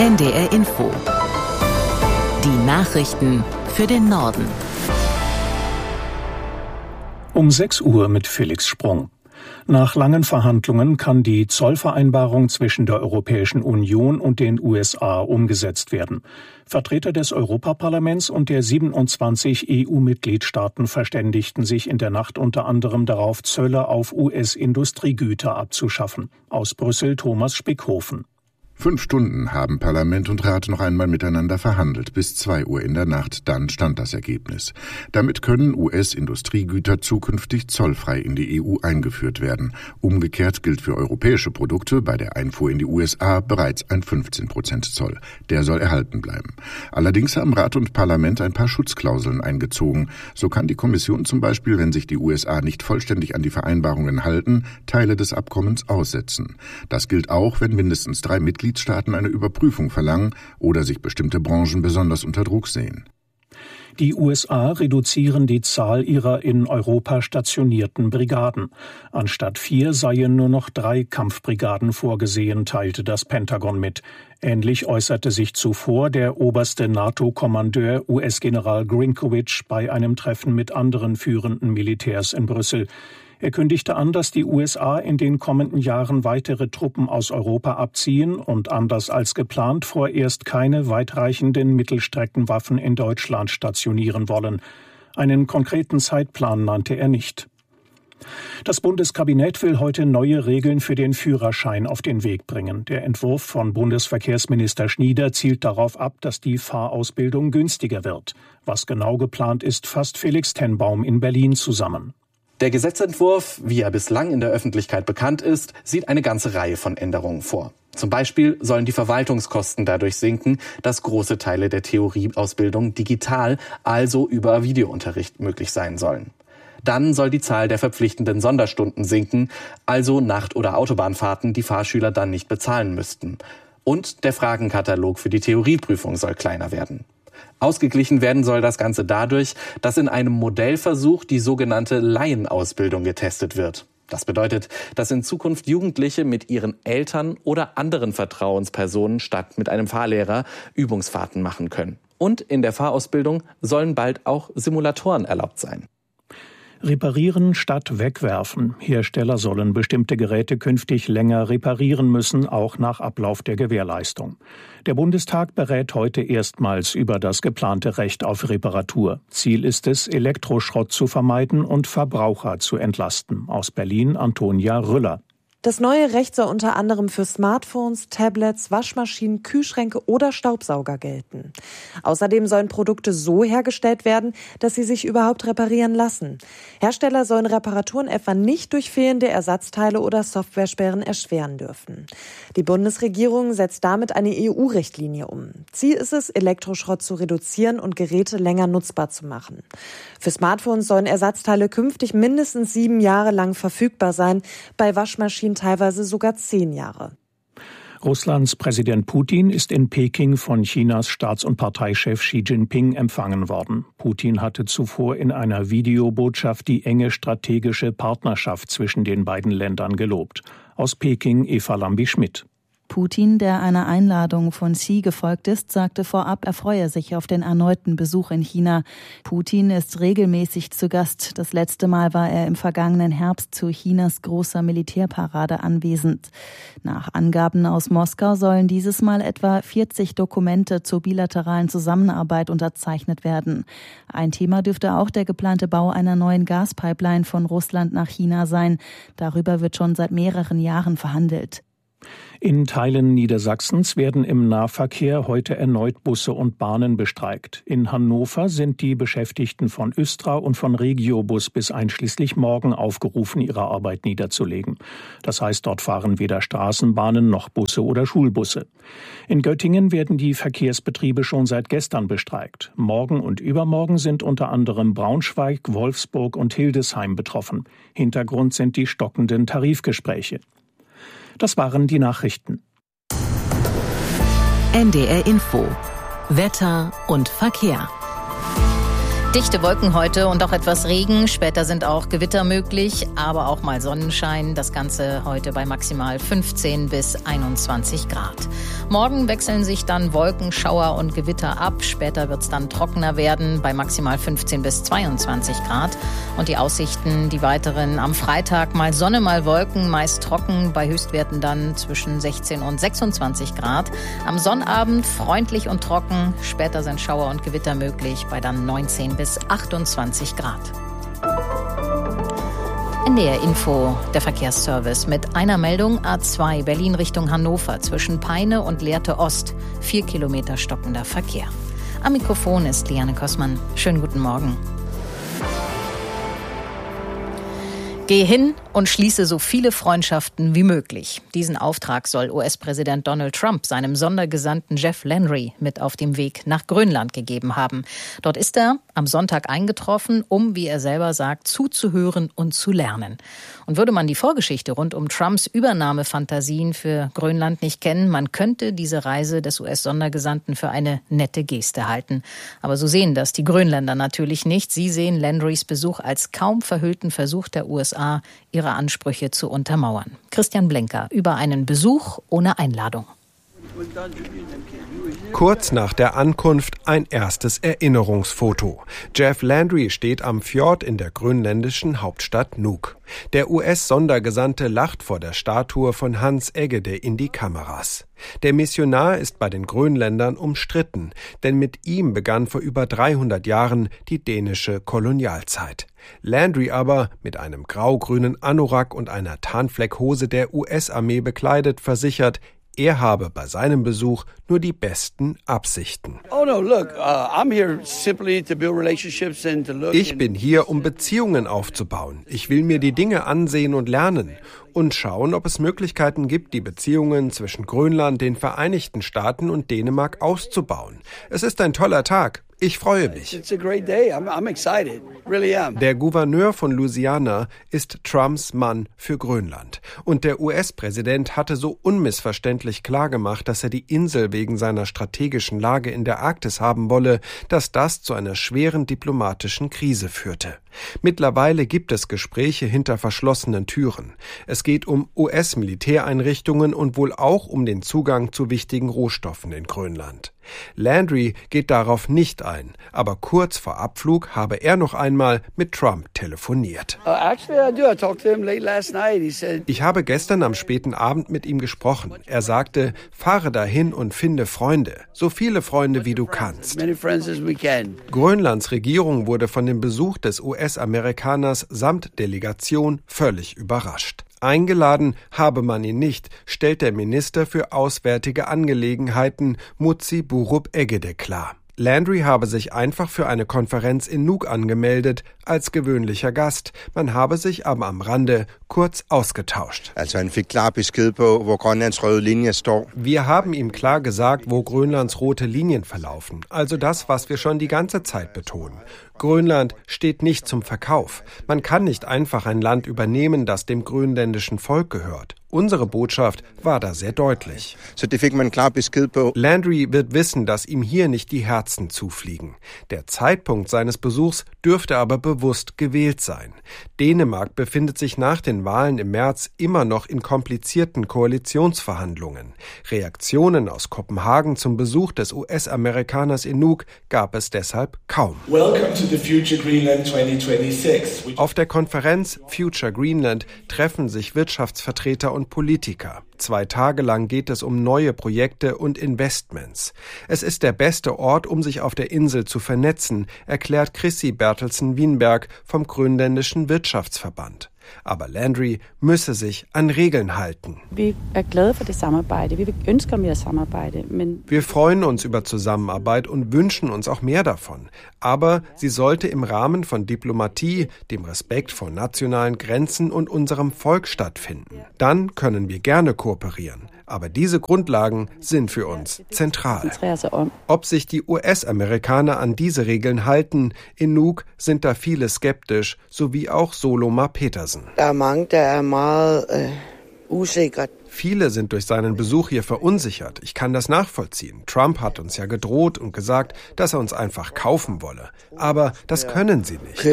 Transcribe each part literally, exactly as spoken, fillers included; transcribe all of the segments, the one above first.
N D R Info. Die Nachrichten für den Norden. Um sechs Uhr mit Felix Sprung. Nach langen Verhandlungen kann die Zollvereinbarung zwischen der Europäischen Union und den U S A umgesetzt werden. Vertreter des Europaparlaments und der siebenundzwanzig E U-Mitgliedstaaten verständigten sich in der Nacht unter anderem darauf, Zölle auf U S-Industriegüter abzuschaffen. Aus Brüssel Thomas Spickhofen. Fünf Stunden haben Parlament und Rat noch einmal miteinander verhandelt, bis zwei Uhr in der Nacht, dann stand das Ergebnis. Damit können U S-Industriegüter zukünftig zollfrei in die E U eingeführt werden. Umgekehrt gilt für europäische Produkte bei der Einfuhr in die U S A bereits ein fünfzehn Prozent Zoll. Der soll erhalten bleiben. Allerdings haben Rat und Parlament ein paar Schutzklauseln eingezogen. So kann die Kommission zum Beispiel, wenn sich die U S A nicht vollständig an die Vereinbarungen halten, Teile des Abkommens aussetzen. Das gilt auch, wenn mindestens drei Mitgliedstaaten Mitgliedstaaten eine Überprüfung verlangen oder sich bestimmte Branchen besonders unter Druck sehen. Die U S A reduzieren die Zahl ihrer in Europa stationierten Brigaden. Anstatt vier seien nur noch drei Kampfbrigaden vorgesehen, teilte das Pentagon mit. Ähnlich äußerte sich zuvor der oberste NATO-Kommandeur U S-General Grinkowitsch bei einem Treffen mit anderen führenden Militärs in Brüssel. Er kündigte an, dass die U S A in den kommenden Jahren weitere Truppen aus Europa abziehen und anders als geplant vorerst keine weitreichenden Mittelstreckenwaffen in Deutschland stationieren wollen. Einen konkreten Zeitplan nannte er nicht. Das Bundeskabinett will heute neue Regeln für den Führerschein auf den Weg bringen. Der Entwurf von Bundesverkehrsminister Schnieder zielt darauf ab, dass die Fahrausbildung günstiger wird. Was genau geplant ist, fasst Felix Tenbaum in Berlin zusammen. Der Gesetzentwurf, wie er bislang in der Öffentlichkeit bekannt ist, sieht eine ganze Reihe von Änderungen vor. Zum Beispiel sollen die Verwaltungskosten dadurch sinken, dass große Teile der Theorieausbildung digital, also über Videounterricht, möglich sein sollen. Dann soll die Zahl der verpflichtenden Sonderstunden sinken, also Nacht- oder Autobahnfahrten die Fahrschüler dann nicht bezahlen müssten. Und der Fragenkatalog für die Theorieprüfung soll kleiner werden. Ausgeglichen werden soll das Ganze dadurch, dass in einem Modellversuch die sogenannte Laienausbildung getestet wird. Das bedeutet, dass in Zukunft Jugendliche mit ihren Eltern oder anderen Vertrauenspersonen statt mit einem Fahrlehrer Übungsfahrten machen können. Und in der Fahrausbildung sollen bald auch Simulatoren erlaubt sein. Reparieren statt wegwerfen. Hersteller sollen bestimmte Geräte künftig länger reparieren müssen, auch nach Ablauf der Gewährleistung. Der Bundestag berät heute erstmals über das geplante Recht auf Reparatur. Ziel ist es, Elektroschrott zu vermeiden und Verbraucher zu entlasten. Aus Berlin Antonia Rüller. Das neue Recht soll unter anderem für Smartphones, Tablets, Waschmaschinen, Kühlschränke oder Staubsauger gelten. Außerdem sollen Produkte so hergestellt werden, dass sie sich überhaupt reparieren lassen. Hersteller sollen Reparaturen etwa nicht durch fehlende Ersatzteile oder Softwaresperren erschweren dürfen. Die Bundesregierung setzt damit eine E U-Richtlinie um. Ziel ist es, Elektroschrott zu reduzieren und Geräte länger nutzbar zu machen. Für Smartphones sollen Ersatzteile künftig mindestens sieben Jahre lang verfügbar sein, bei Waschmaschinen teilweise sogar zehn Jahre. Russlands Präsident Putin ist in Peking von Chinas Staats- und Parteichef Xi Jinping empfangen worden. Putin hatte zuvor in einer Videobotschaft die enge strategische Partnerschaft zwischen den beiden Ländern gelobt. Aus Peking Eva Lambi-Schmidt. Putin, der einer Einladung von Xi gefolgt ist, sagte vorab, er freue sich auf den erneuten Besuch in China. Putin ist regelmäßig zu Gast. Das letzte Mal war er im vergangenen Herbst zu Chinas großer Militärparade anwesend. Nach Angaben aus Moskau sollen dieses Mal etwa vierzig Dokumente zur bilateralen Zusammenarbeit unterzeichnet werden. Ein Thema dürfte auch der geplante Bau einer neuen Gaspipeline von Russland nach China sein. Darüber wird schon seit mehreren Jahren verhandelt. In Teilen Niedersachsens werden im Nahverkehr heute erneut Busse und Bahnen bestreikt. In Hannover sind die Beschäftigten von Östra und von Regiobus bis einschließlich morgen aufgerufen, ihre Arbeit niederzulegen. Das heißt, dort fahren weder Straßenbahnen noch Busse oder Schulbusse. In Göttingen werden die Verkehrsbetriebe schon seit gestern bestreikt. Morgen und übermorgen sind unter anderem Braunschweig, Wolfsburg und Hildesheim betroffen. Hintergrund sind die stockenden Tarifgespräche. Das waren die Nachrichten. N D R Info. Wetter und Verkehr. Dichte Wolken heute und auch etwas Regen. Später sind auch Gewitter möglich, aber auch mal Sonnenschein. Das Ganze heute bei maximal fünfzehn bis einundzwanzig Grad. Morgen wechseln sich dann Wolken, Schauer und Gewitter ab. Später wird es dann trockener werden, bei maximal fünfzehn bis zweiundzwanzig Grad. Und die Aussichten, die weiteren am Freitag mal Sonne, mal Wolken, meist trocken, bei Höchstwerten dann zwischen sechzehn und sechsundzwanzig Grad. Am Sonnabend freundlich und trocken, später sind Schauer und Gewitter möglich, bei dann neunzehn bis achtundzwanzig Grad. N D R Info, der Verkehrsservice mit einer Meldung: A zwei Berlin Richtung Hannover zwischen Peine und Lehrte Ost. Vier Kilometer stockender Verkehr. Am Mikrofon ist Liane Kossmann. Schönen guten Morgen. Geh hin und schließe so viele Freundschaften wie möglich. Diesen Auftrag soll U S-Präsident Donald Trump seinem Sondergesandten Jeff Landry mit auf dem Weg nach Grönland gegeben haben. Dort ist er am Sonntag eingetroffen, um, wie er selber sagt, zuzuhören und zu lernen. Und würde man die Vorgeschichte rund um Trumps Übernahmefantasien für Grönland nicht kennen, man könnte diese Reise des U S-Sondergesandten für eine nette Geste halten. Aber so sehen das die Grönländer natürlich nicht. Sie sehen Landrys Besuch als kaum verhüllten Versuch der U S A, ihre Ansprüche zu untermauern. Christian Blenker über einen Besuch ohne Einladung. Kurz nach der Ankunft ein erstes Erinnerungsfoto. Jeff Landry steht am Fjord in der grönländischen Hauptstadt Nuuk. Der U S-Sondergesandte lacht vor der Statue von Hans Eggede in die Kameras. Der Missionar ist bei den Grönländern umstritten, denn mit ihm begann vor über dreihundert Jahren die dänische Kolonialzeit. Landry aber, mit einem grau-grünen Anorak und einer Tarnfleckhose der U S-Armee bekleidet, versichert, er habe bei seinem Besuch nur die besten Absichten. Ich bin hier, um Beziehungen aufzubauen. Ich will mir die Dinge ansehen und lernen und schauen, ob es Möglichkeiten gibt, die Beziehungen zwischen Grönland, den Vereinigten Staaten und Dänemark auszubauen. Es ist ein toller Tag. Ich freue mich. Der Gouverneur von Louisiana ist Trumps Mann für Grönland. Und der U S-Präsident hatte so unmissverständlich klargemacht, dass er die Insel wegen seiner strategischen Lage in der Arktis haben wolle, dass das zu einer schweren diplomatischen Krise führte. Mittlerweile gibt es Gespräche hinter verschlossenen Türen. Es geht um U S-Militäreinrichtungen und wohl auch um den Zugang zu wichtigen Rohstoffen in Grönland. Landry geht darauf nicht ein, aber kurz vor Abflug habe er noch einmal mit Trump telefoniert. Ich habe gestern am späten Abend mit ihm gesprochen. Er sagte, fahre dahin und finde Freunde, so viele Freunde wie du kannst. Grönlands Regierung wurde von dem Besuch des U S-Amerikaners samt Delegation völlig überrascht. Eingeladen habe man ihn nicht, stellt der Minister für Auswärtige Angelegenheiten Mutsi Burup Eggede klar. Landry habe sich einfach für eine Konferenz in Nuuk angemeldet, als gewöhnlicher Gast. Man habe sich aber am Rande kurz ausgetauscht. Wir haben ihm klar gesagt, wo Grönlands rote Linien verlaufen. Also das, was wir schon die ganze Zeit betonen. Grönland steht nicht zum Verkauf. Man kann nicht einfach ein Land übernehmen, das dem grönländischen Volk gehört. Unsere Botschaft war da sehr deutlich. Landry wird wissen, dass ihm hier nicht die Herzen zufliegen. Der Zeitpunkt seines Besuchs dürfte aber bewusst gewählt sein. Dänemark befindet sich nach den Wahlen im März immer noch in komplizierten Koalitionsverhandlungen. Reaktionen aus Kopenhagen zum Besuch des U S-Amerikaners in Nuuk gab es deshalb kaum. Welcome to the Future Greenland twenty twenty-six. Auf der Konferenz Future Greenland treffen sich Wirtschaftsvertreter und Politiker. Zwei Tage lang geht es um neue Projekte und Investments. Es ist der beste Ort, um sich auf der Insel zu vernetzen, erklärt Chrissy Bertelsen-Wienberg vom Grönländischen Wirtschaftsverband. Aber Landry müsse sich an Regeln halten. Wir freuen uns über Zusammenarbeit und wünschen uns auch mehr davon. Aber sie sollte im Rahmen von Diplomatie, dem Respekt vor nationalen Grenzen und unserem Volk stattfinden. Dann können wir gerne kooperieren. Aber diese Grundlagen sind für uns zentral. Ob sich die U S-Amerikaner an diese Regeln halten, in Nuuk sind da viele skeptisch, sowie auch Soloma Petersen. Viele sind durch seinen Besuch hier verunsichert. Ich kann das nachvollziehen. Trump hat uns ja gedroht und gesagt, dass er uns einfach kaufen wolle. Aber das können sie nicht.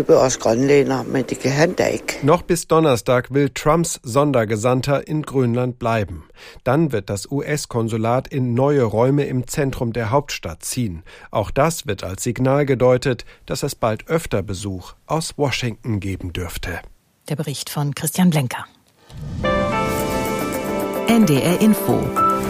Noch bis Donnerstag will Trumps Sondergesandter in Grönland bleiben. Dann wird das U S-Konsulat in neue Räume im Zentrum der Hauptstadt ziehen. Auch das wird als Signal gedeutet, dass es bald öfter Besuch aus Washington geben dürfte. Der Bericht von Christian Blenker. N D R Info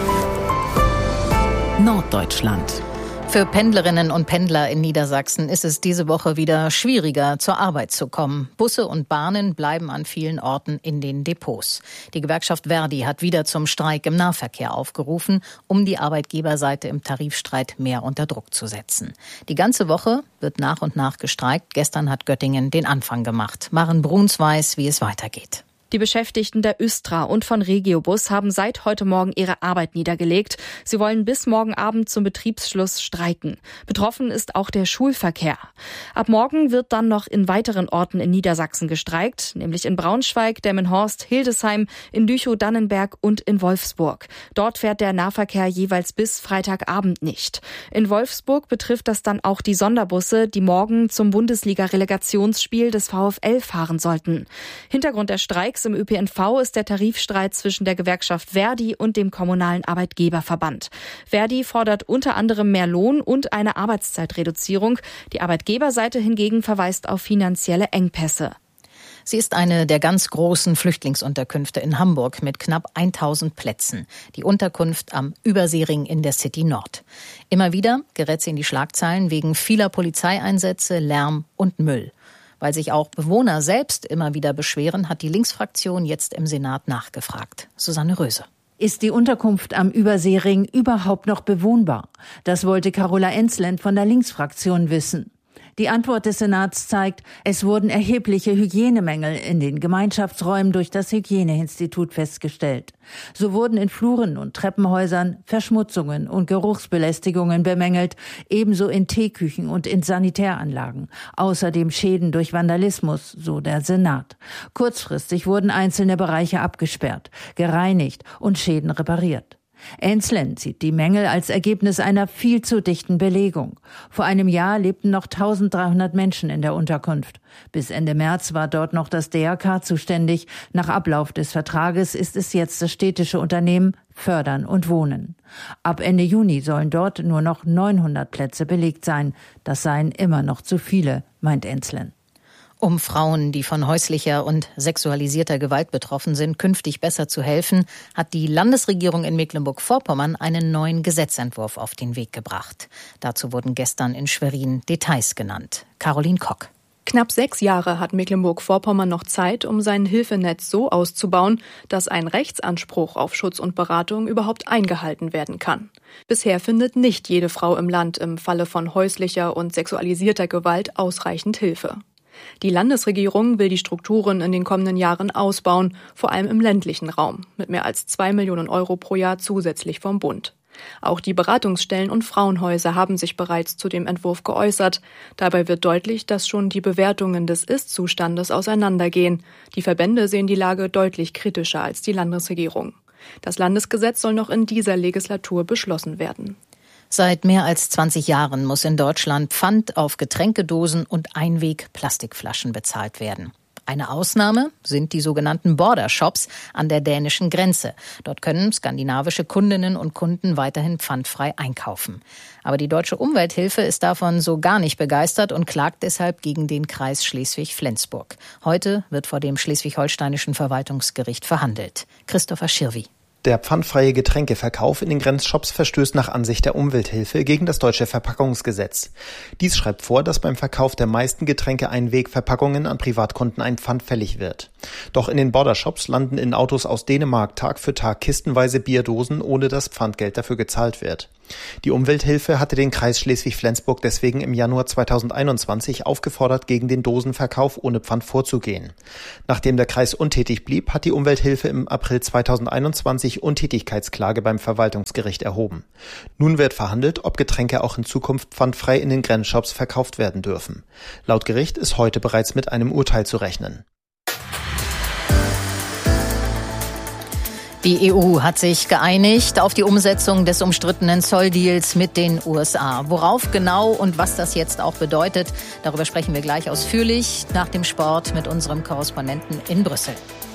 Norddeutschland. Für Pendlerinnen und Pendler in Niedersachsen ist es diese Woche wieder schwieriger, zur Arbeit zu kommen. Busse und Bahnen bleiben an vielen Orten in den Depots. Die Gewerkschaft Verdi hat wieder zum Streik im Nahverkehr aufgerufen, um die Arbeitgeberseite im Tarifstreit mehr unter Druck zu setzen. Die ganze Woche wird nach und nach gestreikt. Gestern hat Göttingen den Anfang gemacht. Maren Bruns weiß, wie es weitergeht. Die Beschäftigten der Östra und von Regiobus haben seit heute Morgen ihre Arbeit niedergelegt. Sie wollen bis morgen Abend zum Betriebsschluss streiken. Betroffen ist auch der Schulverkehr. Ab morgen wird dann noch in weiteren Orten in Niedersachsen gestreikt, nämlich in Braunschweig, Delmenhorst, Hildesheim, in Lüchow-Dannenberg und in Wolfsburg. Dort fährt der Nahverkehr jeweils bis Freitagabend nicht. In Wolfsburg betrifft das dann auch die Sonderbusse, die morgen zum Bundesliga-Relegationsspiel des VfL fahren sollten. Hintergrund der Streiks im Ö P N V ist der Tarifstreit zwischen der Gewerkschaft Verdi und dem Kommunalen Arbeitgeberverband. Verdi fordert unter anderem mehr Lohn und eine Arbeitszeitreduzierung. Die Arbeitgeberseite hingegen verweist auf finanzielle Engpässe. Sie ist eine der ganz großen Flüchtlingsunterkünfte in Hamburg mit knapp tausend Plätzen. Die Unterkunft am Überseering in der City Nord. Immer wieder gerät sie in die Schlagzeilen wegen vieler Polizeieinsätze, Lärm und Müll. Weil sich auch Bewohner selbst immer wieder beschweren, hat die Linksfraktion jetzt im Senat nachgefragt. Susanne Röse. Ist die Unterkunft am Überseering überhaupt noch bewohnbar? Das wollte Carola Ensland von der Linksfraktion wissen. Die Antwort des Senats zeigt, es wurden erhebliche Hygienemängel in den Gemeinschaftsräumen durch das Hygieneinstitut festgestellt. So wurden in Fluren und Treppenhäusern Verschmutzungen und Geruchsbelästigungen bemängelt, ebenso in Teeküchen und in Sanitäranlagen. Außerdem Schäden durch Vandalismus, so der Senat. Kurzfristig wurden einzelne Bereiche abgesperrt, gereinigt und Schäden repariert. Ensland sieht die Mängel als Ergebnis einer viel zu dichten Belegung. Vor einem Jahr lebten noch eintausenddreihundert Menschen in der Unterkunft. Bis Ende März war dort noch das D R K zuständig. Nach Ablauf des Vertrages ist es jetzt das städtische Unternehmen Fördern und Wohnen. Ab Ende Juni sollen dort nur noch neunhundert Plätze belegt sein. Das seien immer noch zu viele, meint Ensland. Um Frauen, die von häuslicher und sexualisierter Gewalt betroffen sind, künftig besser zu helfen, hat die Landesregierung in Mecklenburg-Vorpommern einen neuen Gesetzentwurf auf den Weg gebracht. Dazu wurden gestern in Schwerin Details genannt. Caroline Kock. Knapp sechs Jahre hat Mecklenburg-Vorpommern noch Zeit, um sein Hilfenetz so auszubauen, dass ein Rechtsanspruch auf Schutz und Beratung überhaupt eingehalten werden kann. Bisher findet nicht jede Frau im Land im Falle von häuslicher und sexualisierter Gewalt ausreichend Hilfe. Die Landesregierung will die Strukturen in den kommenden Jahren ausbauen, vor allem im ländlichen Raum, mit mehr als zwei Millionen Euro pro Jahr zusätzlich vom Bund. Auch die Beratungsstellen und Frauenhäuser haben sich bereits zu dem Entwurf geäußert. Dabei wird deutlich, dass schon die Bewertungen des Ist-Zustandes auseinandergehen. Die Verbände sehen die Lage deutlich kritischer als die Landesregierung. Das Landesgesetz soll noch in dieser Legislatur beschlossen werden. Seit mehr als zwanzig Jahren muss in Deutschland Pfand auf Getränkedosen und Einweg-Plastikflaschen bezahlt werden. Eine Ausnahme sind die sogenannten Border Shops an der dänischen Grenze. Dort können skandinavische Kundinnen und Kunden weiterhin pfandfrei einkaufen. Aber die Deutsche Umwelthilfe ist davon so gar nicht begeistert und klagt deshalb gegen den Kreis Schleswig-Flensburg. Heute wird vor dem Schleswig-Holsteinischen Verwaltungsgericht verhandelt. Christopher Schirvi. Der pfandfreie Getränkeverkauf in den Grenzshops verstößt nach Ansicht der Umwelthilfe gegen das deutsche Verpackungsgesetz. Dies schreibt vor, dass beim Verkauf der meisten Getränke-Einwegverpackungen an Privatkunden ein Pfand fällig wird. Doch in den Bordershops landen in Autos aus Dänemark Tag für Tag kistenweise Bierdosen, ohne dass Pfandgeld dafür gezahlt wird. Die Umwelthilfe hatte den Kreis Schleswig-Flensburg deswegen im Januar zweitausendeinundzwanzig aufgefordert, gegen den Dosenverkauf ohne Pfand vorzugehen. Nachdem der Kreis untätig blieb, hat die Umwelthilfe im April zweitausendeinundzwanzig Untätigkeitsklage beim Verwaltungsgericht erhoben. Nun wird verhandelt, ob Getränke auch in Zukunft pfandfrei in den Grenzshops verkauft werden dürfen. Laut Gericht ist heute bereits mit einem Urteil zu rechnen. Die E U hat sich geeinigt auf die Umsetzung des umstrittenen Zolldeals mit den U S A. Worauf genau und was das jetzt auch bedeutet, darüber sprechen wir gleich ausführlich nach dem Sport mit unserem Korrespondenten in Brüssel.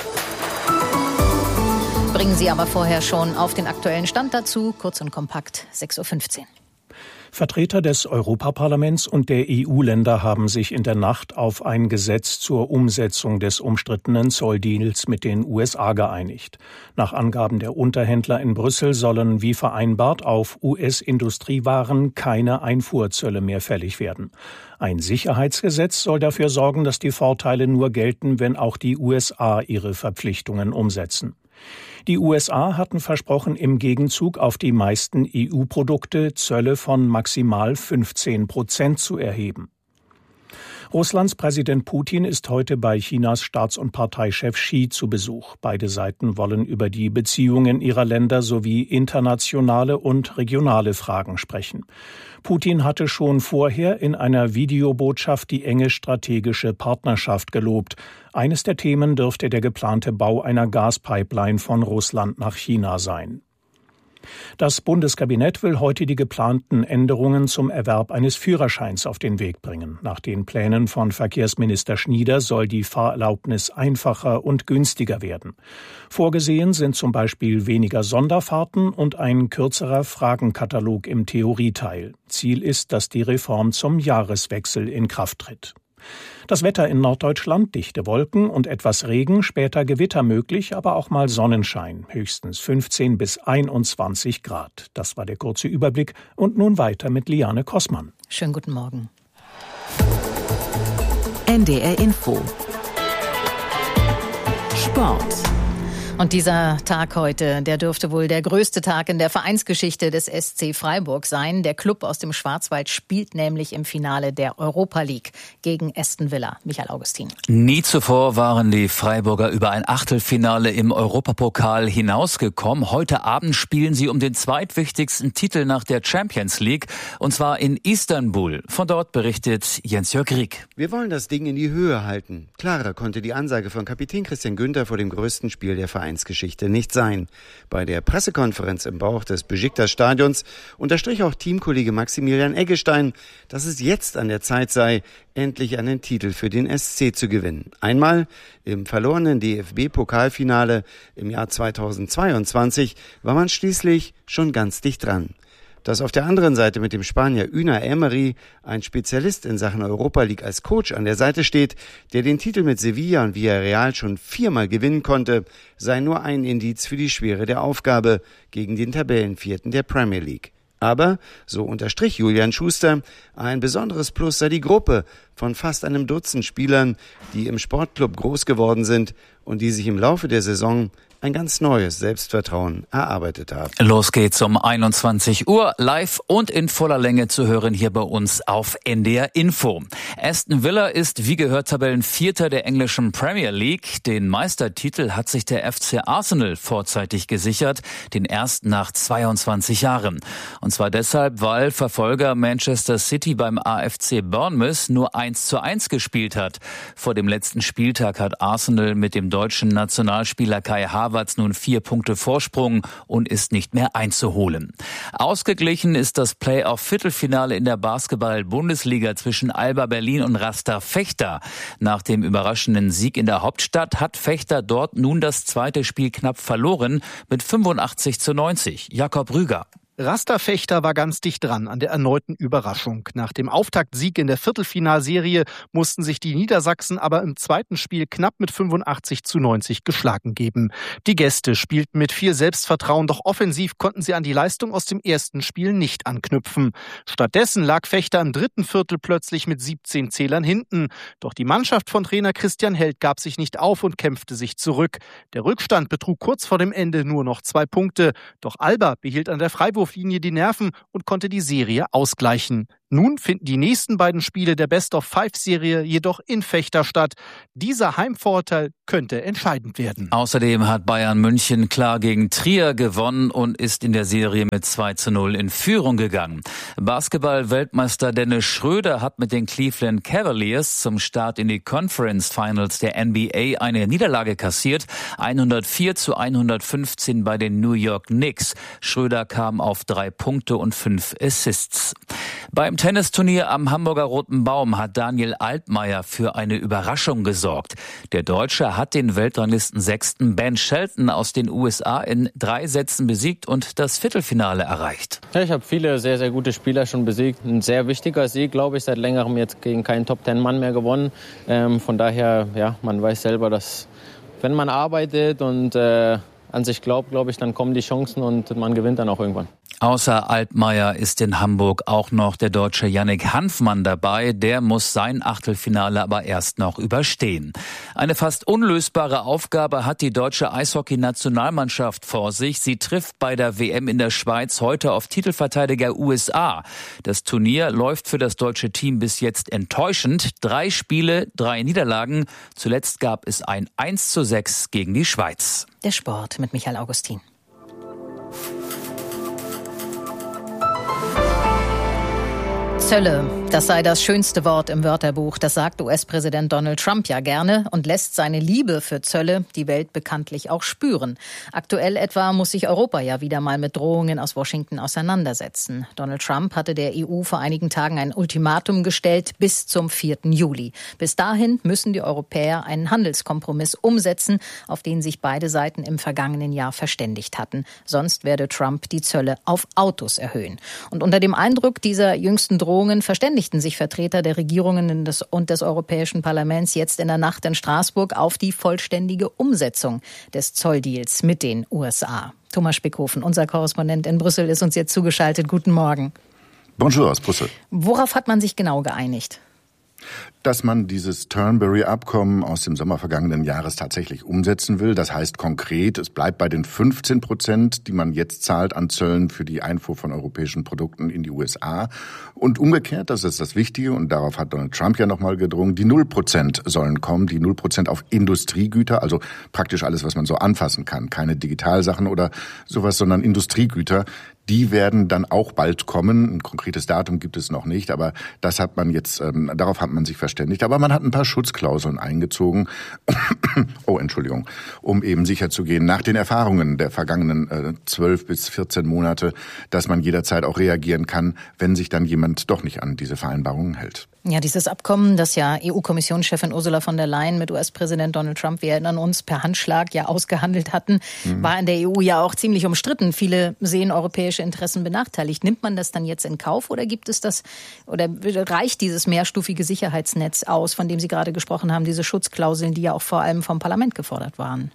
Bringen Sie aber vorher schon auf den aktuellen Stand dazu, kurz und kompakt, sechs Uhr fünfzehn. Vertreter des Europaparlaments und der E U-Länder haben sich in der Nacht auf ein Gesetz zur Umsetzung des umstrittenen Zolldeals mit den U S A geeinigt. Nach Angaben der Unterhändler in Brüssel sollen wie vereinbart auf U S-Industriewaren keine Einfuhrzölle mehr fällig werden. Ein Sicherheitsgesetz soll dafür sorgen, dass die Vorteile nur gelten, wenn auch die U S A ihre Verpflichtungen umsetzen. Die U S A hatten versprochen, im Gegenzug auf die meisten E U-Produkte Zölle von maximal fünfzehn Prozent zu erheben. Russlands Präsident Putin ist heute bei Chinas Staats- und Parteichef Xi zu Besuch. Beide Seiten wollen über die Beziehungen ihrer Länder sowie internationale und regionale Fragen sprechen. Putin hatte schon vorher in einer Videobotschaft die enge strategische Partnerschaft gelobt. Eines der Themen dürfte der geplante Bau einer Gaspipeline von Russland nach China sein. Das Bundeskabinett will heute die geplanten Änderungen zum Erwerb eines Führerscheins auf den Weg bringen. Nach den Plänen von Verkehrsminister Schnieder soll die Fahrerlaubnis einfacher und günstiger werden. Vorgesehen sind zum Beispiel weniger Sonderfahrten und ein kürzerer Fragenkatalog im Theorieteil. Ziel ist, dass die Reform zum Jahreswechsel in Kraft tritt. Das Wetter in Norddeutschland, dichte Wolken und etwas Regen, später Gewitter möglich, aber auch mal Sonnenschein, höchstens fünfzehn bis einundzwanzig Grad. Das war der kurze Überblick und nun weiter mit Liane Kossmann. Schönen guten Morgen. N D R Info. Sport. Und dieser Tag heute, der dürfte wohl der größte Tag in der Vereinsgeschichte des S C Freiburg sein. Der Club aus dem Schwarzwald spielt nämlich im Finale der Europa League gegen Aston Villa. Michael Augustin. Nie zuvor waren die Freiburger über ein Achtelfinale im Europapokal hinausgekommen. Heute Abend spielen sie um den zweitwichtigsten Titel nach der Champions League, und zwar in Istanbul. Von dort berichtet Jens-Jörg Rieck. Wir wollen das Ding in die Höhe halten. Klarer konnte die Ansage von Kapitän Christian Günther vor dem größten Spiel der Vereinsgeschichte nicht sein. Bei der Pressekonferenz im Bauch des Besiktas-Stadions unterstrich auch Teamkollege Maximilian Eggestein, dass es jetzt an der Zeit sei, endlich einen Titel für den S C zu gewinnen. Einmal im verlorenen D F B-Pokalfinale im Jahr zweitausendzweiundzwanzig war man schließlich schon ganz dicht dran. Dass auf der anderen Seite mit dem Spanier Unai Emery ein Spezialist in Sachen Europa League als Coach an der Seite steht, der den Titel mit Sevilla und Villarreal schon viermal gewinnen konnte, sei nur ein Indiz für die Schwere der Aufgabe gegen den Tabellenvierten der Premier League. Aber, so unterstrich Julian Schuster, ein besonderes Plus sei die Gruppe von fast einem Dutzend Spielern, die im Sportclub groß geworden sind und die sich im Laufe der Saison ein ganz neues Selbstvertrauen erarbeitet haben. Los geht's um einundzwanzig Uhr, live und in voller Länge zu hören hier bei uns auf N D R Info. Aston Villa ist, wie gehört, Tabellenvierter der englischen Premier League. Den Meistertitel hat sich der F C Arsenal vorzeitig gesichert, den ersten nach zweiundzwanzig Jahren. Und zwar deshalb, weil Verfolger Manchester City beim A F C Bournemouth nur eins zu eins gespielt hat. Vor dem letzten Spieltag hat Arsenal mit dem deutschen Nationalspieler Kai Havertz nun vier Punkte Vorsprung und ist nicht mehr einzuholen. Ausgeglichen ist das Play-off-Viertelfinale in der Basketball-Bundesliga zwischen Alba Berlin und Rasta Vechta. Nach dem überraschenden Sieg in der Hauptstadt hat Vechta dort nun das zweite Spiel knapp verloren mit fünfundachtzig zu neunzig. Jakob Rüger. Rasta Vechta war ganz dicht dran an der erneuten Überraschung. Nach dem Auftaktsieg in der Viertelfinalserie mussten sich die Niedersachsen aber im zweiten Spiel knapp mit fünfundachtzig zu neunzig geschlagen geben. Die Gäste spielten mit viel Selbstvertrauen, doch offensiv konnten sie an die Leistung aus dem ersten Spiel nicht anknüpfen. Stattdessen lag Vechta im dritten Viertel plötzlich mit siebzehn Zählern hinten. Doch die Mannschaft von Trainer Christian Held gab sich nicht auf und kämpfte sich zurück. Der Rückstand betrug kurz vor dem Ende nur noch zwei Punkte. Doch Alba behielt an der Freiwurf Linie die Nerven und konnte die Serie ausgleichen. Nun finden die nächsten beiden Spiele der Best-of-Five-Serie jedoch in Fechter statt. Dieser Heimvorteil könnte entscheidend werden. Außerdem hat Bayern München klar gegen Trier gewonnen und ist in der Serie mit zwei zu null in Führung gegangen. Basketball-Weltmeister Dennis Schröder hat mit den Cleveland Cavaliers zum Start in die Conference Finals der N B A eine Niederlage kassiert. hundertvier zu hundertfünfzehn bei den New York Knicks. Schröder kam auf drei Punkte und fünf Assists. Beim Tennisturnier am Hamburger Roten Baum hat Daniel Altmaier für eine Überraschung gesorgt. Der Deutsche hat den Weltranglistensechsten Ben Shelton aus den U S A in drei Sätzen besiegt und das Viertelfinale erreicht. Ja, ich habe viele sehr, sehr gute Spieler schon besiegt. Ein sehr wichtiger Sieg, glaube ich, seit längerem jetzt gegen keinen Top-Ten-Mann mehr gewonnen. Ähm, von daher, ja, man weiß selber, dass wenn man arbeitet und äh, an sich glaubt, glaube ich, dann kommen die Chancen und man gewinnt dann auch irgendwann. Außer Altmaier ist in Hamburg auch noch der Deutsche Yannick Hanfmann dabei. Der muss sein Achtelfinale aber erst noch überstehen. Eine fast unlösbare Aufgabe hat die deutsche Eishockey-Nationalmannschaft vor sich. Sie trifft bei der W M in der Schweiz heute auf Titelverteidiger U S A. Das Turnier läuft für das deutsche Team bis jetzt enttäuschend. Drei Spiele, drei Niederlagen. Zuletzt gab es ein eins zu sechs gegen die Schweiz. Der Sport mit Michael Augustin. Zölle, das sei das schönste Wort im Wörterbuch. Das sagt U S-Präsident Donald Trump ja gerne und lässt seine Liebe für Zölle die Welt bekanntlich auch spüren. Aktuell etwa muss sich Europa ja wieder mal mit Drohungen aus Washington auseinandersetzen. Donald Trump hatte der E U vor einigen Tagen ein Ultimatum gestellt bis zum vierten Juli. Bis dahin müssen die Europäer einen Handelskompromiss umsetzen, auf den sich beide Seiten im vergangenen Jahr verständigt hatten. Sonst werde Trump die Zölle auf Autos erhöhen. Und unter dem Eindruck dieser jüngsten Drohungen verständigten sich Vertreter der Regierungen und des Europäischen Parlaments jetzt in der Nacht in Straßburg auf die vollständige Umsetzung des Zolldeals mit den U S A. Thomas Spickhofen, unser Korrespondent in Brüssel, ist uns jetzt zugeschaltet. Guten Morgen. Bonjour aus Brüssel. Worauf hat man sich genau geeinigt? Dass man dieses Turnberry-Abkommen aus dem Sommer vergangenen Jahres tatsächlich umsetzen will. Das heißt konkret, es bleibt bei den fünfzehn Prozent, die man jetzt zahlt an Zöllen für die Einfuhr von europäischen Produkten in die U S A. Und umgekehrt, das ist das Wichtige, und darauf hat Donald Trump ja nochmal gedrungen, die null Prozent sollen kommen, die null Prozent auf Industriegüter, also praktisch alles, was man so anfassen kann. Keine Digitalsachen oder sowas, sondern Industriegüter. Die werden dann auch bald kommen. Ein konkretes Datum gibt es noch nicht, aber das hat man jetzt, ähm, darauf hat man sich verständigt. Aber man hat ein paar Schutzklauseln eingezogen, oh, Entschuldigung, um eben sicherzugehen, nach den Erfahrungen der vergangenen zwölf äh, bis vierzehn Monate, dass man jederzeit auch reagieren kann, wenn sich dann jemand doch nicht an diese Vereinbarungen hält. Ja, dieses Abkommen, das ja E U-Kommissionschefin Ursula von der Leyen mit U S-Präsident Donald Trump, wir erinnern uns, per Handschlag ja ausgehandelt hatten, mhm. war in der E U ja auch ziemlich umstritten. Viele sehen europäische Interessen benachteiligt. Nimmt man das dann jetzt in Kauf oder gibt es das, oder reicht dieses mehrstufige Sicherheitsnetz aus, von dem Sie gerade gesprochen haben, diese Schutzklauseln, die ja auch vor allem vom Parlament gefordert waren?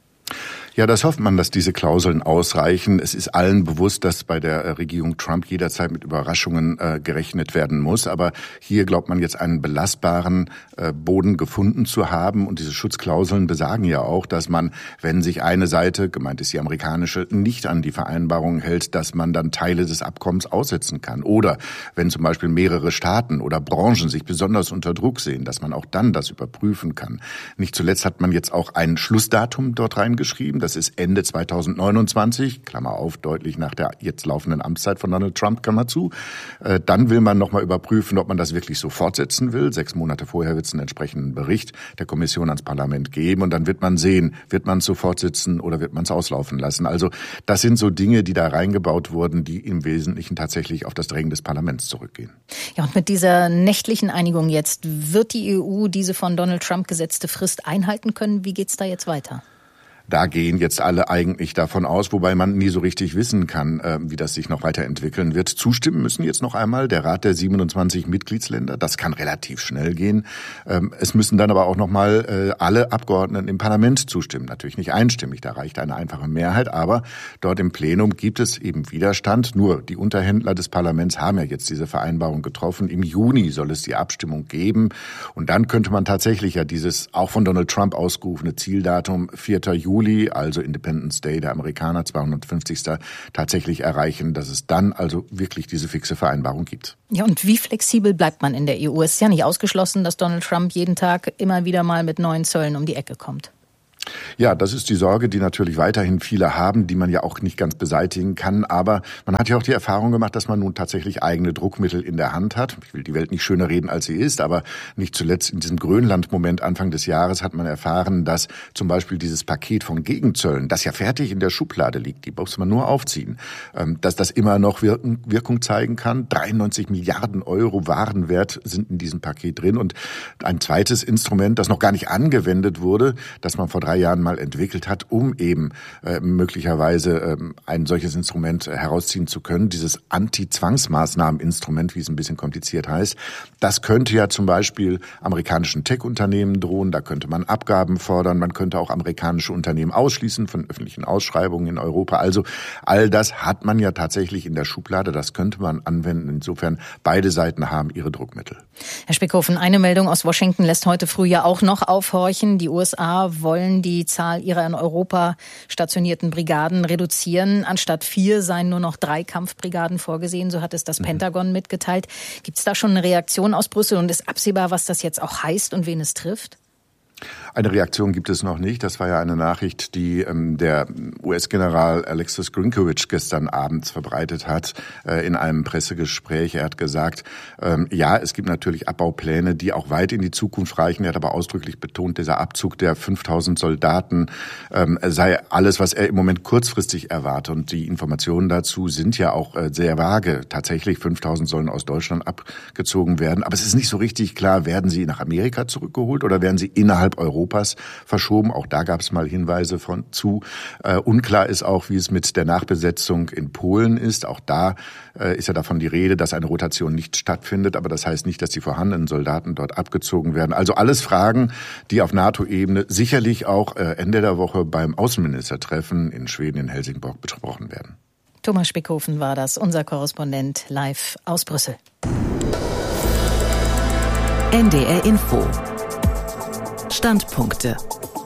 Ja, das hofft man, dass diese Klauseln ausreichen. Es ist allen bewusst, dass bei der Regierung Trump jederzeit mit Überraschungen äh, gerechnet werden muss. Aber hier glaubt man jetzt einen belastbaren äh, Boden gefunden zu haben. Und diese Schutzklauseln besagen ja auch, dass man, wenn sich eine Seite, gemeint ist die amerikanische, nicht an die Vereinbarung hält, dass man dann Teile des Abkommens aussetzen kann. Oder wenn zum Beispiel mehrere Staaten oder Branchen sich besonders unter Druck sehen, dass man auch dann das überprüfen kann. Nicht zuletzt hat man jetzt auch ein Schlussdatum dort reingeschrieben. Das ist Ende zweitausendneunundzwanzig, Klammer auf, deutlich nach der jetzt laufenden Amtszeit von Donald Trump, Klammer zu. Dann will man nochmal überprüfen, ob man das wirklich so fortsetzen will. Sechs Monate vorher wird es einen entsprechenden Bericht der Kommission ans Parlament geben. Und dann wird man sehen, wird man es so fortsetzen oder wird man es auslaufen lassen. Also das sind so Dinge, die da reingebaut wurden, die im Wesentlichen tatsächlich auf das Drängen des Parlaments zurückgehen. Ja, und mit dieser nächtlichen Einigung jetzt, wird die E U diese von Donald Trump gesetzte Frist einhalten können? Wie geht's da jetzt weiter? Da gehen jetzt alle eigentlich davon aus, wobei man nie so richtig wissen kann, äh, wie das sich noch weiterentwickeln wird. Zustimmen müssen jetzt noch einmal der Rat der siebenundzwanzig Mitgliedsländer. Das kann relativ schnell gehen. Ähm, es müssen dann aber auch noch mal äh, alle Abgeordneten im Parlament zustimmen. Natürlich nicht einstimmig, da reicht eine einfache Mehrheit. Aber dort im Plenum gibt es eben Widerstand. Nur die Unterhändler des Parlaments haben ja jetzt diese Vereinbarung getroffen. Im Juni soll es die Abstimmung geben. Und dann könnte man tatsächlich ja dieses auch von Donald Trump ausgerufene Zieldatum vierter Juli Juli, also Independence Day der Amerikaner, zweihundertfünfzigsten tatsächlich erreichen, dass es dann also wirklich diese fixe Vereinbarung gibt. Ja, und wie flexibel bleibt man in der E U? Es ist ja nicht ausgeschlossen, dass Donald Trump jeden Tag immer wieder mal mit neuen Zöllen um die Ecke kommt. Ja, das ist die Sorge, die natürlich weiterhin viele haben, die man ja auch nicht ganz beseitigen kann. Aber man hat ja auch die Erfahrung gemacht, dass man nun tatsächlich eigene Druckmittel in der Hand hat. Ich will die Welt nicht schöner reden, als sie ist, aber nicht zuletzt in diesem Grönland-Moment Anfang des Jahres hat man erfahren, dass zum Beispiel dieses Paket von Gegenzöllen, das ja fertig in der Schublade liegt, die muss man nur aufziehen, dass das immer noch Wirkung zeigen kann. dreiundneunzig Milliarden Euro Warenwert sind in diesem Paket drin. Und ein zweites Instrument, das noch gar nicht angewendet wurde, das man vor drei Jahren mal entwickelt hat, um eben äh, möglicherweise äh, ein solches Instrument äh, herausziehen zu können. Dieses Anti-Zwangsmaßnahmen-Instrument, wie es ein bisschen kompliziert heißt, das könnte ja zum Beispiel amerikanischen Tech-Unternehmen drohen, da könnte man Abgaben fordern, man könnte auch amerikanische Unternehmen ausschließen von öffentlichen Ausschreibungen in Europa. Also all das hat man ja tatsächlich in der Schublade, das könnte man anwenden. Insofern, beide Seiten haben ihre Druckmittel. Herr Spickhofen, eine Meldung aus Washington lässt heute früh ja auch noch aufhorchen. Die U S A wollen die Zahl ihrer in Europa stationierten Brigaden reduzieren. Anstatt vier seien nur noch drei Kampfbrigaden vorgesehen, so hat es das mhm. Pentagon mitgeteilt. Gibt es da schon eine Reaktion aus Brüssel und ist absehbar, was das jetzt auch heißt und wen es trifft? Eine Reaktion gibt es noch nicht. Das war ja eine Nachricht, die ähm, der U S-General Alexis Grinkowitsch gestern abends verbreitet hat äh, in einem Pressegespräch. Er hat gesagt, ähm, ja, es gibt natürlich Abbaupläne, die auch weit in die Zukunft reichen. Er hat aber ausdrücklich betont, dieser Abzug der fünftausend Soldaten ähm, sei alles, was er im Moment kurzfristig erwartet. Und die Informationen dazu sind ja auch äh, sehr vage. Tatsächlich fünftausend sollen aus Deutschland abgezogen werden. Aber es ist nicht so richtig klar, werden sie nach Amerika zurückgeholt oder werden sie innerhalb Europas verschoben. Auch da gab es mal Hinweise von zu. Äh, unklar ist auch, wie es mit der Nachbesetzung in Polen ist. Auch da äh, ist ja davon die Rede, dass eine Rotation nicht stattfindet. Aber das heißt nicht, dass die vorhandenen Soldaten dort abgezogen werden. Also alles Fragen, die auf NATO-Ebene sicherlich auch äh, Ende der Woche beim Außenministertreffen in Schweden in Helsingborg besprochen werden. Thomas Spickhofen war das, unser Korrespondent live aus Brüssel. N D R Info. Standpunkte.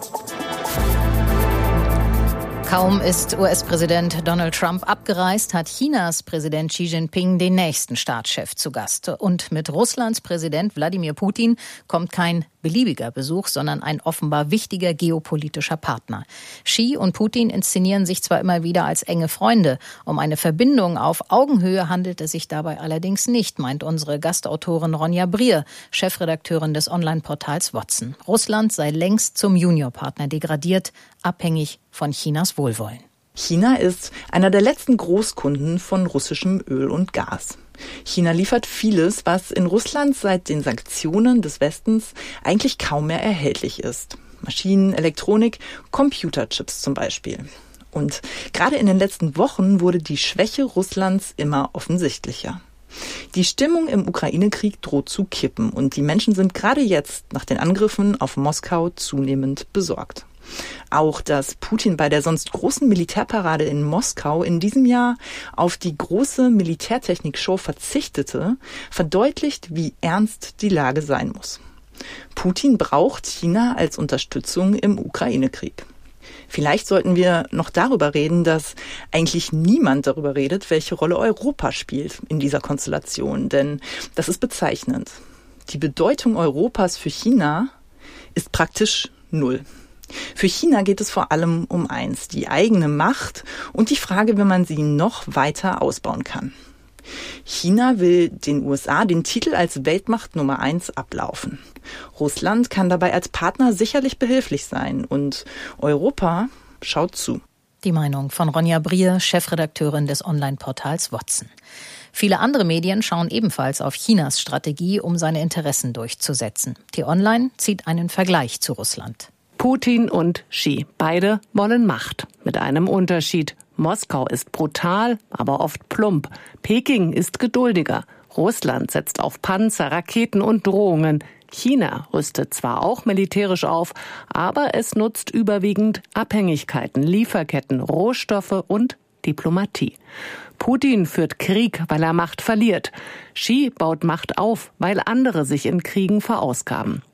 Kaum ist U S-Präsident Donald Trump abgereist, hat Chinas Präsident Xi Jinping den nächsten Staatschef zu Gast. Und mit Russlands Präsident Wladimir Putin kommt kein beliebiger Besuch, sondern ein offenbar wichtiger geopolitischer Partner. Xi und Putin inszenieren sich zwar immer wieder als enge Freunde. Um eine Verbindung auf Augenhöhe handelt es sich dabei allerdings nicht, meint unsere Gastautorin Ronja Brier, Chefredakteurin des Online-Portals Watson. Russland sei längst zum Juniorpartner degradiert, abhängig von Chinas Wohlwollen. China ist einer der letzten Großkunden von russischem Öl und Gas. China liefert vieles, was in Russland seit den Sanktionen des Westens eigentlich kaum mehr erhältlich ist. Maschinen, Elektronik, Computerchips zum Beispiel. Und gerade in den letzten Wochen wurde die Schwäche Russlands immer offensichtlicher. Die Stimmung im Ukraine-Krieg droht zu kippen und die Menschen sind gerade jetzt nach den Angriffen auf Moskau zunehmend besorgt. Auch, dass Putin bei der sonst großen Militärparade in Moskau in diesem Jahr auf die große Militärtechnik-Show verzichtete, verdeutlicht, wie ernst die Lage sein muss. Putin braucht China als Unterstützung im Ukraine-Krieg. Vielleicht sollten wir noch darüber reden, dass eigentlich niemand darüber redet, welche Rolle Europa spielt in dieser Konstellation. Denn das ist bezeichnend. Die Bedeutung Europas für China ist praktisch null. Für China geht es vor allem um eins, die eigene Macht und die Frage, wie man sie noch weiter ausbauen kann. China will den U S A den Titel als Weltmacht Nummer eins ablaufen. Russland kann dabei als Partner sicherlich behilflich sein und Europa schaut zu. Die Meinung von Ronja Brier, Chefredakteurin des Online-Portals Watson. Viele andere Medien schauen ebenfalls auf Chinas Strategie, um seine Interessen durchzusetzen. T-Online zieht einen Vergleich zu Russland. Putin und Xi, beide wollen Macht. Mit einem Unterschied. Moskau ist brutal, aber oft plump. Peking ist geduldiger. Russland setzt auf Panzer, Raketen und Drohungen. China rüstet zwar auch militärisch auf, aber es nutzt überwiegend Abhängigkeiten, Lieferketten, Rohstoffe und Diplomatie. Putin führt Krieg, weil er Macht verliert. Xi baut Macht auf, weil andere sich in Kriegen verausgaben.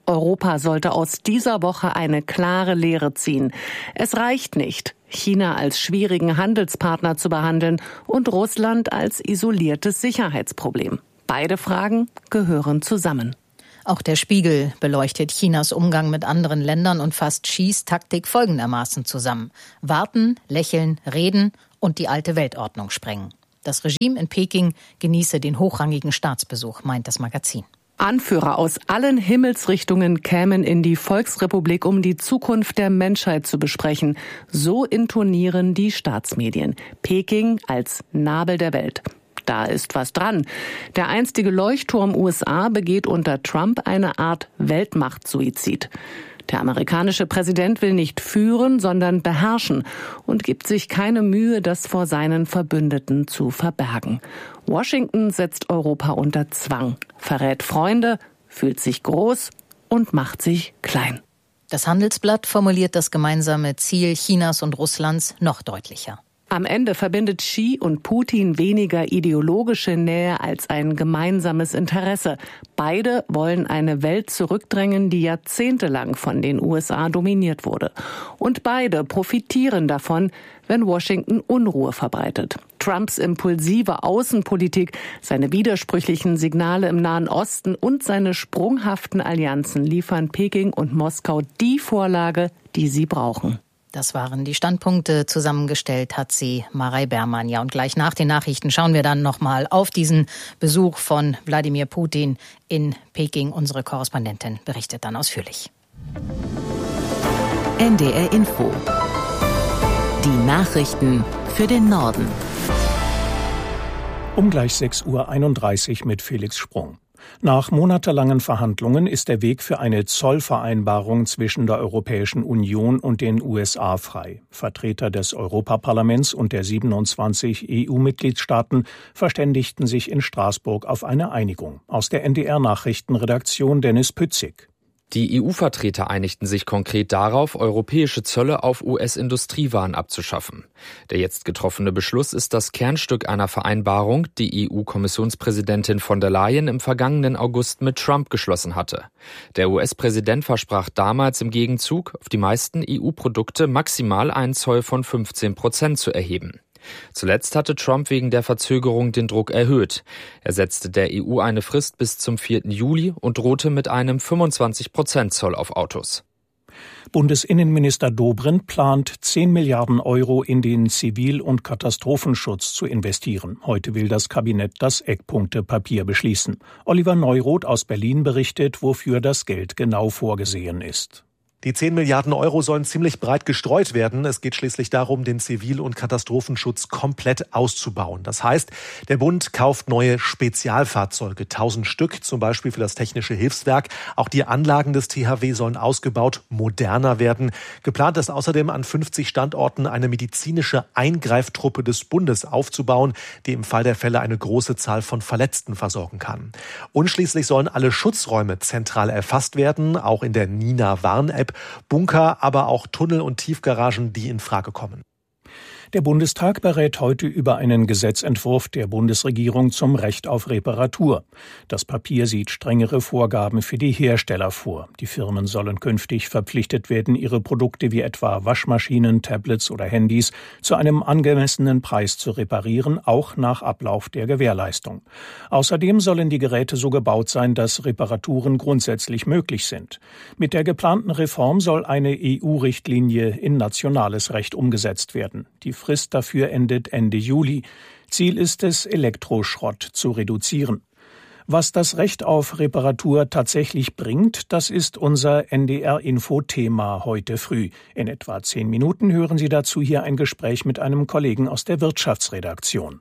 Europa sollte aus dieser Woche eine klare Lehre ziehen. Es reicht nicht, China als schwierigen Handelspartner zu behandeln und Russland als isoliertes Sicherheitsproblem. Beide Fragen gehören zusammen. Auch der Spiegel beleuchtet Chinas Umgang mit anderen Ländern und fasst Xis Taktik folgendermaßen zusammen: Warten, lächeln, reden und die alte Weltordnung sprengen. Das Regime in Peking genieße den hochrangigen Staatsbesuch, meint das Magazin. Anführer aus allen Himmelsrichtungen kämen in die Volksrepublik, um die Zukunft der Menschheit zu besprechen. So intonieren die Staatsmedien. Peking als Nabel der Welt. Da ist was dran. Der einstige Leuchtturm U S A begeht unter Trump eine Art Weltmachtsuizid. Der amerikanische Präsident will nicht führen, sondern beherrschen und gibt sich keine Mühe, das vor seinen Verbündeten zu verbergen. Washington setzt Europa unter Zwang, verrät Freunde, fühlt sich groß und macht sich klein. Das Handelsblatt formuliert das gemeinsame Ziel Chinas und Russlands noch deutlicher. Am Ende verbindet Xi und Putin weniger ideologische Nähe als ein gemeinsames Interesse. Beide wollen eine Welt zurückdrängen, die jahrzehntelang von den U S A dominiert wurde. Und beide profitieren davon, wenn Washington Unruhe verbreitet. Trumps impulsive Außenpolitik, seine widersprüchlichen Signale im Nahen Osten und seine sprunghaften Allianzen liefern Peking und Moskau die Vorlage, die sie brauchen. Das waren die Standpunkte. Zusammengestellt hat sie Marei Bermann. Ja, und gleich nach den Nachrichten schauen wir dann nochmal auf diesen Besuch von Wladimir Putin in Peking. Unsere Korrespondentin berichtet dann ausführlich. N D R Info. Die Nachrichten für den Norden. Um gleich sechs Uhr einunddreißig mit Felix Sprung. Nach monatelangen Verhandlungen ist der Weg für eine Zollvereinbarung zwischen der Europäischen Union und den U S A frei. Vertreter des Europaparlaments und der siebenundzwanzig E U-Mitgliedstaaten verständigten sich in Straßburg auf eine Einigung. Aus der N D R-Nachrichtenredaktion Dennis Pützig. Die E U-Vertreter einigten sich konkret darauf, europäische Zölle auf U S-Industriewaren abzuschaffen. Der jetzt getroffene Beschluss ist das Kernstück einer Vereinbarung, die E U-Kommissionspräsidentin von der Leyen im vergangenen August mit Trump geschlossen hatte. Der U S-Präsident versprach damals im Gegenzug, auf die meisten E U-Produkte maximal einen Zoll von fünfzehn Prozent zu erheben. Zuletzt hatte Trump wegen der Verzögerung den Druck erhöht. Er setzte der E U eine Frist bis zum vierten Juli und drohte mit einem fünfundzwanzig Prozent Zoll auf Autos. Bundesinnenminister Dobrindt plant zehn Milliarden Euro in den Zivil- und Katastrophenschutz zu investieren. Heute will das Kabinett das Eckpunktepapier beschließen. Oliver Neuroth aus Berlin berichtet, wofür das Geld genau vorgesehen ist. Die zehn Milliarden Euro sollen ziemlich breit gestreut werden. Es geht schließlich darum, den Zivil- und Katastrophenschutz komplett auszubauen. Das heißt, der Bund kauft neue Spezialfahrzeuge, tausend Stück, zum Beispiel für das Technische Hilfswerk. Auch die Anlagen des T H W sollen ausgebaut, moderner werden. Geplant ist außerdem, an fünfzig Standorten eine medizinische Eingreiftruppe des Bundes aufzubauen, die im Fall der Fälle eine große Zahl von Verletzten versorgen kann. Und schließlich sollen alle Schutzräume zentral erfasst werden, auch in der Nina-Warn-App. Bunker, aber auch Tunnel und Tiefgaragen, die in Frage kommen. Der Bundestag berät heute über einen Gesetzentwurf der Bundesregierung zum Recht auf Reparatur. Das Papier sieht strengere Vorgaben für die Hersteller vor. Die Firmen sollen künftig verpflichtet werden, ihre Produkte wie etwa Waschmaschinen, Tablets oder Handys zu einem angemessenen Preis zu reparieren, auch nach Ablauf der Gewährleistung. Außerdem sollen die Geräte so gebaut sein, dass Reparaturen grundsätzlich möglich sind. Mit der geplanten Reform soll eine E U-Richtlinie in nationales Recht umgesetzt werden. Die Frist dafür endet Ende Juli. Ziel ist es, Elektroschrott zu reduzieren. Was das Recht auf Reparatur tatsächlich bringt, das ist unser N D R-Info-Thema heute früh. In etwa zehn Minuten hören Sie dazu hier ein Gespräch mit einem Kollegen aus der Wirtschaftsredaktion.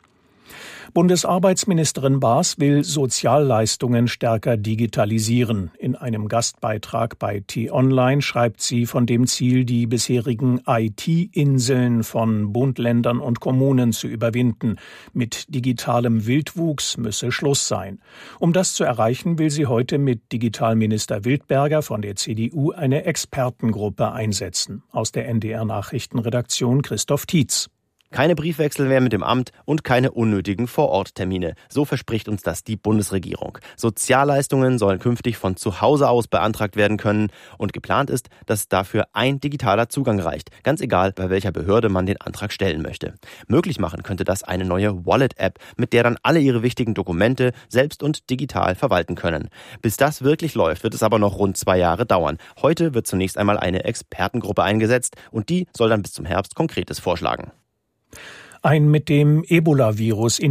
Bundesarbeitsministerin Baas will Sozialleistungen stärker digitalisieren. In einem Gastbeitrag bei T-Online schreibt sie von dem Ziel, die bisherigen I T-Inseln von Bund, Ländern und Kommunen zu überwinden. Mit digitalem Wildwuchs müsse Schluss sein. Um das zu erreichen, will sie heute mit Digitalminister Wildberger von der C D U eine Expertengruppe einsetzen. Aus der N D R-Nachrichtenredaktion Christoph Tietz. Keine Briefwechsel mehr mit dem Amt und keine unnötigen Vororttermine. So verspricht uns das die Bundesregierung. Sozialleistungen sollen künftig von zu Hause aus beantragt werden können. Und geplant ist, dass dafür ein digitaler Zugang reicht. Ganz egal, bei welcher Behörde man den Antrag stellen möchte. Möglich machen könnte das eine neue Wallet-App, mit der dann alle ihre wichtigen Dokumente selbst und digital verwalten können. Bis das wirklich läuft, wird es aber noch rund zwei Jahre dauern. Heute wird zunächst einmal eine Expertengruppe eingesetzt und die soll dann bis zum Herbst Konkretes vorschlagen. Ein mit dem Ebola-Virus